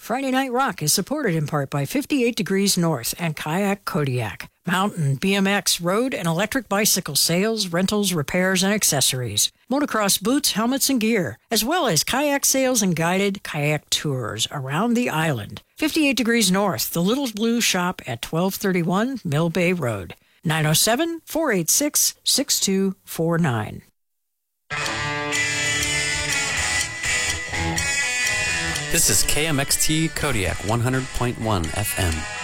Friday Night Rock is supported in part by 58 Degrees North and Kayak Kodiak. Mountain, BMX, road, and electric bicycle sales, rentals, repairs, and accessories. Motocross boots, helmets, and gear, as well as kayak sales and guided kayak tours around the island. 58 Degrees North, the Little Blue Shop at 1231 Mill Bay Road. 907-486-6249. This is KMXT Kodiak 100.1 FM.